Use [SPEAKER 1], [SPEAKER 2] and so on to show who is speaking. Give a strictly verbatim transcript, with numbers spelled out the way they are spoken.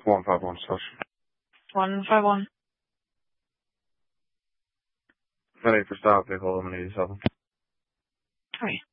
[SPEAKER 1] one five one slash.
[SPEAKER 2] one five one.
[SPEAKER 1] Ready for stop, vehicle eleven eighty-seven.
[SPEAKER 2] Okay.